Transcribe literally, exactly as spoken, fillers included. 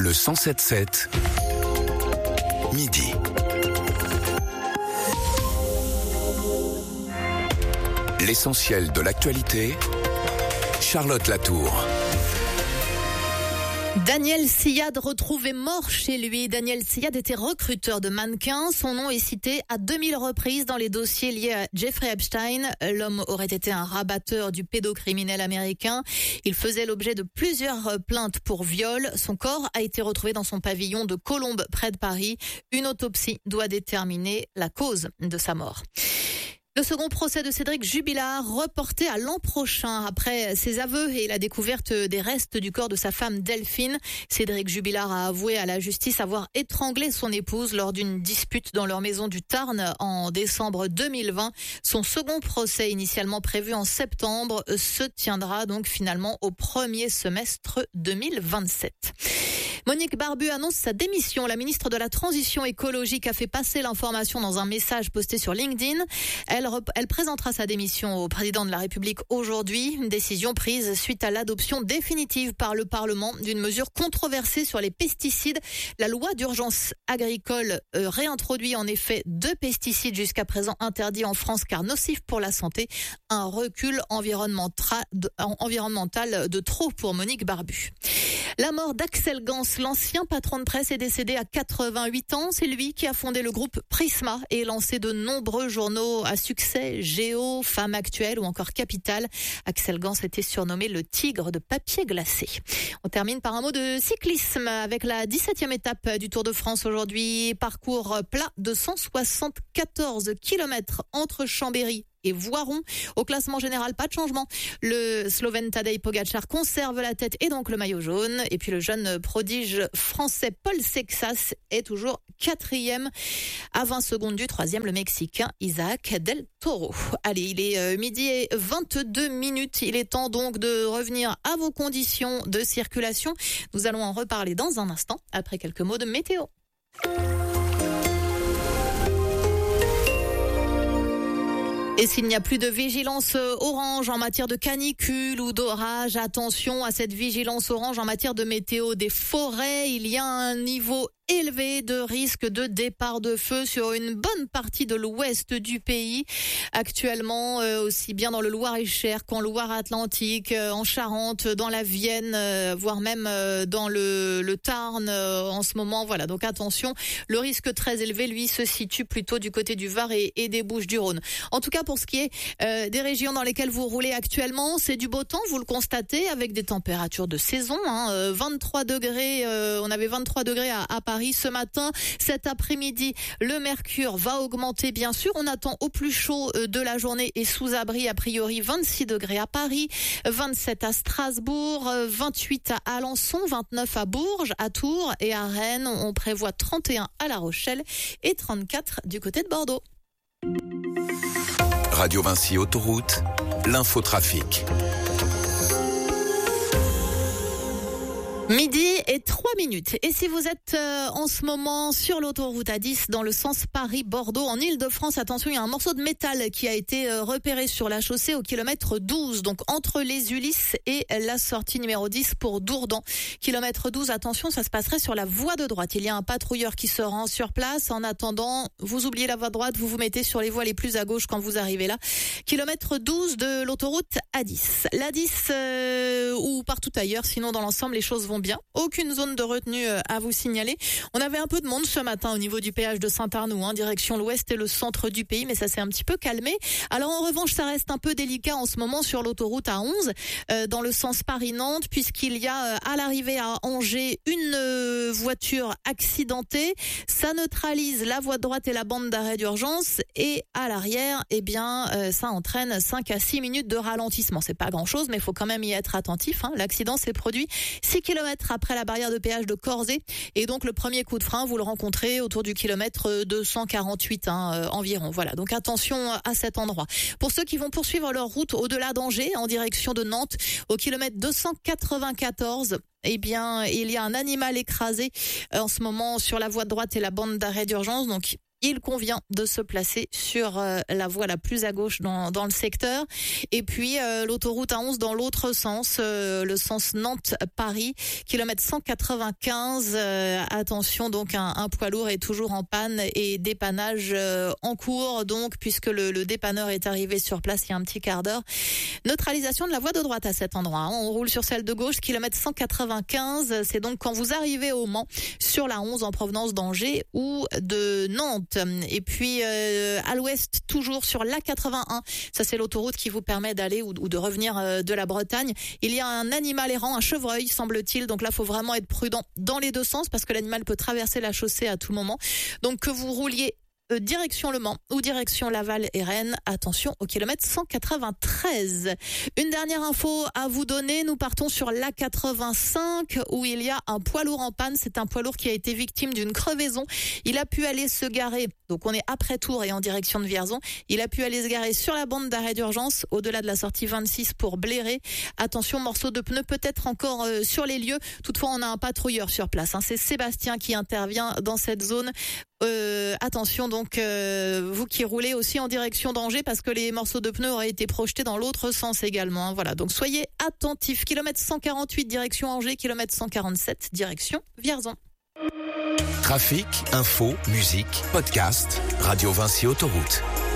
Le cent sept sept, midi. L'essentiel de l'actualité, Charlotte Latour. Daniel Siad retrouvé mort chez lui. Daniel Siad était recruteur de mannequins. Son nom est cité à deux mille reprises dans les dossiers liés à Jeffrey Epstein. L'homme aurait été un rabatteur du pédocriminel américain. Il faisait l'objet de plusieurs plaintes pour viol. Son corps a été retrouvé dans son pavillon de Colombes, près de Paris. Une autopsie doit déterminer la cause de sa mort. Le second procès de Cédric Jubilard reporté à l'an prochain après ses aveux et la découverte des restes du corps de sa femme Delphine. Cédric Jubilard a avoué à la justice avoir étranglé son épouse lors d'une dispute dans leur maison du Tarn en décembre deux mille vingt. Son second procès, initialement prévu en septembre, se tiendra donc finalement au premier semestre deux mille vingt-sept. Monique Barbu annonce sa démission. La ministre de la Transition écologique a fait passer l'information dans un message posté sur LinkedIn. Elle, rep- elle présentera sa démission au président de la République aujourd'hui. Une décision prise suite à l'adoption définitive par le Parlement d'une mesure controversée sur les pesticides. La loi d'urgence agricole euh, réintroduit en effet deux pesticides jusqu'à présent interdits en France car nocifs pour la santé. Un recul environnemental de, environnemental de trop pour Monique Barbu. La mort d'Axel Gans, l'ancien patron de presse, est décédé à quatre-vingt-huit ans. C'est lui qui a fondé le groupe Prisma et lancé de nombreux journaux à succès, Géo, Femme Actuelle ou encore Capital. Axel Gans était surnommé le tigre de papier glacé. On termine par un mot de cyclisme avec la dix-septième étape du Tour de France aujourd'hui. Parcours plat de cent soixante-quatorze kilomètres entre Chambéry et Voiron. Au classement général, pas de changement. Le Slovène Tadej Pogačar conserve la tête et donc le maillot jaune. Et puis le jeune prodige français Paul Sexas est toujours quatrième à vingt secondes du troisième, le Mexicain Isaac Del Toro. Allez, il est euh, midi et vingt-deux minutes. Il est temps donc de revenir à vos conditions de circulation. Nous allons en reparler dans un instant après quelques mots de météo. Et s'il n'y a plus de vigilance orange en matière de canicule ou d'orage, attention à cette vigilance orange en matière de météo des forêts. Il y a un niveau élevé de risque de départ de feu sur une bonne partie de l'ouest du pays. Actuellement, euh, aussi bien dans le Loir-et-Cher qu'en Loire-Atlantique, euh, en Charente, dans la Vienne, euh, voire même euh, dans le, le Tarn euh, en ce moment. Voilà, donc attention, le risque très élevé, lui, se situe plutôt du côté du Var et, et des Bouches-du-Rhône. En tout cas, pour ce qui est euh, des régions dans lesquelles vous roulez actuellement, c'est du beau temps, vous le constatez, avec des températures de saison. Hein, euh, vingt-trois degrés, euh, on avait vingt-trois degrés à, à Paris ce matin. Cet après-midi, le mercure va augmenter bien sûr. On attend au plus chaud de la journée et sous abri a priori vingt-six degrés à Paris, vingt-sept à Strasbourg, vingt-huit à Alençon, vingt-neuf à Bourges, à Tours et à Rennes. On prévoit trente et un à La Rochelle et trente-quatre du côté de Bordeaux. Radio Vinci Autoroute, l'infotrafic. Midi et trois minutes. Et si vous êtes euh, en ce moment sur l'autoroute A dix dans le sens Paris-Bordeaux en Ile-de-France, attention, il y a un morceau de métal qui a été euh, repéré sur la chaussée au kilomètre douze, donc entre les Ulysses et la sortie numéro dix pour Dourdan. Kilomètre douze, attention, ça se passerait sur la voie de droite. Il y a un patrouilleur qui se rend sur place. En attendant, vous oubliez la voie de droite, vous vous mettez sur les voies les plus à gauche quand vous arrivez là. Kilomètre douze de l'autoroute A dix. L'A dix euh, ou partout ailleurs, sinon dans l'ensemble, les choses vont bien. Aucune zone de retenue à vous signaler. On avait un peu de monde ce matin au niveau du péage de Saint-Arnoux, hein, direction l'ouest et le centre du pays, mais ça s'est un petit peu calmé. Alors en revanche, ça reste un peu délicat en ce moment sur l'autoroute A onze, euh, dans le sens Paris-Nantes, puisqu'il y a euh, à l'arrivée à Angers une euh, voiture accidentée. Ça neutralise la voie de droite et la bande d'arrêt d'urgence, et à l'arrière, eh bien, euh, ça entraîne cinq à six minutes de ralentissement. C'est pas grand-chose, mais il faut quand même y être attentif. Hein. L'accident s'est produit six kilomètres après la barrière de péage de Corzé, et donc le premier coup de frein, vous le rencontrez autour du kilomètre deux cent quarante-huit hein, euh, environ. Voilà, donc attention à cet endroit. Pour ceux qui vont poursuivre leur route au-delà d'Angers, en direction de Nantes, au kilomètre deux cent quatre-vingt-quatorze, eh bien, il y a un animal écrasé euh, en ce moment sur la voie de droite et la bande d'arrêt d'urgence, donc il convient de se placer sur euh, la voie la plus à gauche dans, dans le secteur. Et puis euh, l'autoroute A onze dans l'autre sens, euh, le sens Nantes-Paris, kilomètre cent quatre-vingt-quinze. Euh, attention, donc un, un poids lourd est toujours en panne et dépannage euh, en cours, donc puisque le, le dépanneur est arrivé sur place il y a un petit quart d'heure. Neutralisation de la voie de droite à cet endroit. Hein. On roule sur celle de gauche, kilomètre cent quatre-vingt-quinze. C'est donc quand vous arrivez au Mans sur la onze en provenance d'Angers ou de Nantes. Et puis euh, à l'ouest, toujours sur l'A quatre-vingt-un, ça c'est l'autoroute qui vous permet d'aller ou, ou de revenir euh, de la Bretagne. Il y a un animal errant, un chevreuil semble-t-il, donc là faut vraiment être prudent dans les deux sens parce que l'animal peut traverser la chaussée à tout moment. Donc que vous rouliez Euh, direction Le Mans ou direction Laval et Rennes, attention au kilomètre cent quatre-vingt-treize. Une dernière info à vous donner, nous partons sur l'A quatre-vingt-cinq où il y a un poids lourd en panne. C'est un poids lourd qui a été victime d'une crevaison. Il a pu aller se garer, donc on est après Tours et en direction de Vierzon, il a pu aller se garer sur la bande d'arrêt d'urgence au-delà de la sortie vingt-six pour Bléré. Attention, morceau de pneu peut-être encore euh, sur les lieux. Toutefois, on a un patrouilleur sur place. Hein. C'est Sébastien qui intervient dans cette zone. Euh, attention donc euh, vous qui roulez aussi en direction d'Angers parce que les morceaux de pneus auraient été projetés dans l'autre sens également. Hein. Voilà, donc soyez attentifs. Kilomètre cent quarante-huit direction Angers, kilomètre cent quarante-sept direction Vierzon. Trafic, info, musique, podcast, Radio Vinci Autoroute.